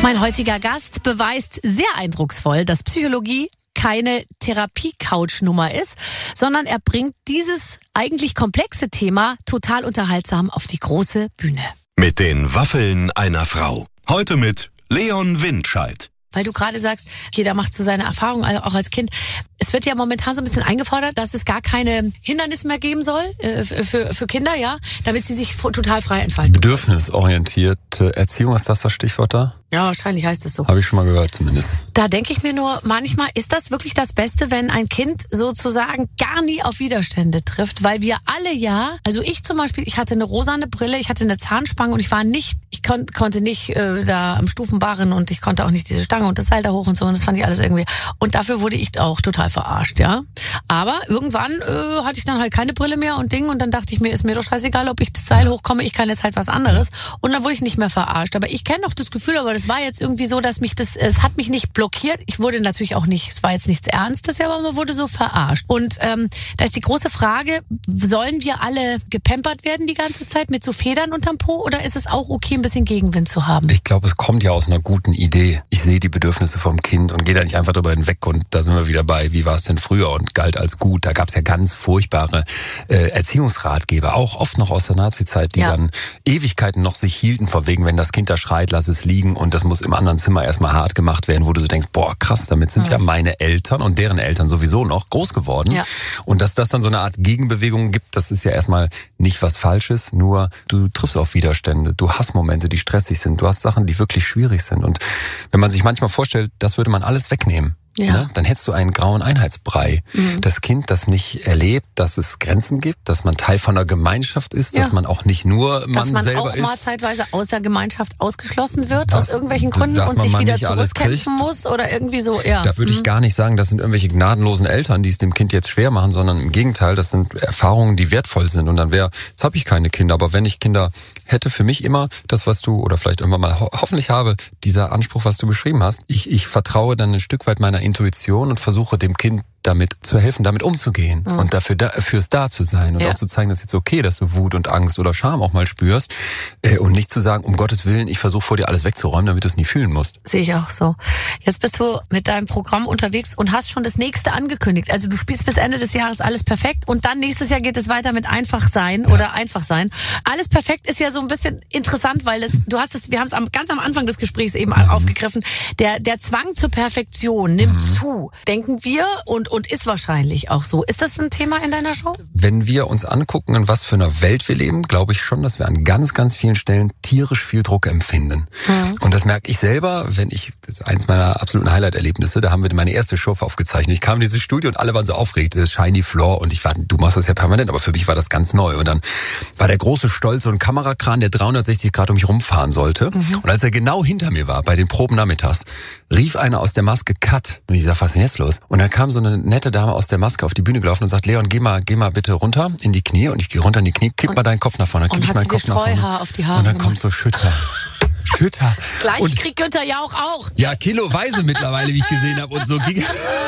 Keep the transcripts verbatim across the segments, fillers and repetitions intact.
Mein heutiger Gast beweist sehr eindrucksvoll, dass Psychologie keine Therapie-Couch-Nummer ist, sondern er bringt dieses eigentlich komplexe Thema total unterhaltsam auf die große Bühne. Mit den Waffeln einer Frau. Heute mit Leon Windscheid. Weil du gerade sagst, jeder macht so seine Erfahrungen, auch als Kind. Es wird ja momentan so ein bisschen eingefordert, dass es gar keine Hindernisse mehr geben soll äh, für, für Kinder, ja, damit sie sich total frei entfalten. Bedürfnisorientierte Erziehung, ist das das Stichwort da? Ja, wahrscheinlich heißt es so. Habe ich schon mal gehört zumindest. Da denke ich mir nur, manchmal ist das wirklich das Beste, wenn ein Kind sozusagen gar nie auf Widerstände trifft, weil wir alle ja, also ich zum Beispiel, ich hatte eine rosane Brille, ich hatte eine Zahnspange und ich war nicht, ich kon, konnte nicht äh, da am Stufenbarren und ich konnte auch nicht diese Stange und das Seil da hoch und so und das fand ich alles irgendwie. Und dafür wurde ich auch total verarscht, ja. Aber irgendwann äh, hatte ich dann halt keine Brille mehr und Ding und dann dachte ich mir, ist mir doch scheißegal, ob ich das Seil hochkomme, ich kann jetzt halt was anderes. Und dann wurde ich nicht mehr verarscht. Aber ich kenne doch das Gefühl, aber das war jetzt irgendwie so, dass mich das, es hat mich nicht blockiert. Ich wurde natürlich auch nicht, es war jetzt nichts Ernstes, aber man wurde so verarscht. Und ähm, da ist die große Frage, sollen wir alle gepampert werden die ganze Zeit mit so Federn unterm Po oder ist es auch okay, ein bisschen Gegenwind zu haben? Ich glaube, es kommt ja aus einer guten Idee. Ich sehe die Bedürfnisse vom Kind und gehe da nicht einfach drüber hinweg und da sind wir wieder bei, wie war es denn früher und galt als gut. Da gab es ja ganz furchtbare äh, Erziehungsratgeber, auch oft noch aus der Nazizeit, die ja. dann Ewigkeiten noch sich hielten, von wegen, wenn das Kind da schreit, lass es liegen und das muss im anderen Zimmer erstmal hart gemacht werden, wo du so denkst, boah, krass, damit sind ja, ja meine Eltern und deren Eltern sowieso noch groß geworden. Ja. Und dass das dann so eine Art Gegenbewegung gibt, das ist ja erstmal nicht was Falsches, nur du triffst auf Widerstände, du hast Momente, die stressig sind, du hast Sachen, die wirklich schwierig sind. Und wenn man sich manchmal vorstellt, das würde man alles wegnehmen, ja. ne? Dann hättest du einen grauen Einheitsbrei. Mhm. Das Kind, das nicht erlebt, dass es Grenzen gibt, dass man Teil von einer Gemeinschaft ist, ja. dass man auch nicht nur man, dass man selber auch ist. mal zeitweise aus der Gemeinschaft ausgeschlossen wird, dass, aus irgendwelchen Gründen und sich wieder zurückkämpfen muss oder irgendwie so. Ja. Da würde mhm. ich gar nicht sagen, das sind irgendwelche gnadenlosen Eltern, die es dem Kind jetzt schwer machen, sondern im Gegenteil, das sind Erfahrungen, die wertvoll sind. Und dann wäre, jetzt habe ich keine Kinder, aber wenn ich Kinder hätte, für mich immer das, was du, oder vielleicht irgendwann mal ho- hoffentlich habe, dieser Anspruch, was du beschrieben hast, ich, ich vertraue dann ein Stück weit meiner Intuition und versuche dem Kind damit zu helfen, damit umzugehen mhm. und dafür da, fürs da zu sein und ja. auch zu zeigen, dass es jetzt okay, dass du Wut und Angst oder Scham auch mal spürst äh, und nicht zu sagen, um Gottes Willen, ich versuche vor dir alles wegzuräumen, damit du es nie fühlen musst. Sehe ich auch so. Jetzt bist du mit deinem Programm unterwegs und hast schon das nächste angekündigt. Also du spielst bis Ende des Jahres alles perfekt und dann nächstes Jahr geht es weiter mit einfach sein ja. oder einfach sein. Alles perfekt ist ja so ein bisschen interessant, weil es, du hast es, wir haben es am, ganz am Anfang des Gesprächs eben mhm. aufgegriffen. Der, der Zwang zur Perfektion nimmt mhm. zu, denken wir und und ist wahrscheinlich auch so. Ist das ein Thema in deiner Show? Wenn wir uns angucken, in was für einer Welt wir leben, glaube ich schon, dass wir an ganz, ganz vielen Stellen tierisch viel Druck empfinden. Mhm. Und das merke ich selber, wenn ich, das ist eins meiner absoluten Highlight-Erlebnisse, da haben wir meine erste Show aufgezeichnet. Ich kam in dieses Studio und alle waren so aufgeregt, das Shiny Floor und ich war, du machst das ja permanent, aber für mich war das ganz neu. Und dann war der große Stolz, so ein Kamerakran, der dreihundertsechzig Grad um mich rumfahren sollte. Mhm. Und als er genau hinter mir war, bei den Proben nachmittags, rief einer aus der Maske Cut. Und ich sag, was ist denn jetzt los? Und dann kam so eine nette Dame aus der Maske auf die Bühne gelaufen und sagt, Leon, geh mal, geh mal bitte runter in die Knie. Und ich gehe runter in die Knie, kipp und, mal deinen Kopf nach vorne. Dann kipp ich meinen Kopf nach vorne. Streuhaar auf die Haare und dann gemacht. kommt so Schütter. Schütter. Gleich und, kriegt Günther ja auch auch. Ja, kiloweise mittlerweile, wie ich gesehen habe. Und so ging.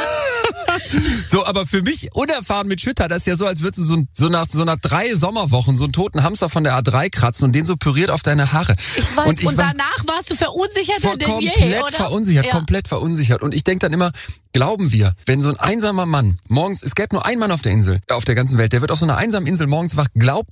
So, aber für mich unerfahren mit Schütter, das ist ja so, als würdest du so, so nach so nach drei Sommerwochen so einen toten Hamster von der A drei kratzen und den so püriert auf deine Haare. Ich weiß, und, ich und war danach warst du verunsicherter denn je, komplett oder? verunsichert, ja. komplett verunsichert. Und ich denke dann immer, glauben wir, wenn so ein einsamer Mann morgens, es gäbe nur einen Mann auf der Insel, auf der ganzen Welt, der wird auf so einer einsamen Insel morgens wach, glaubt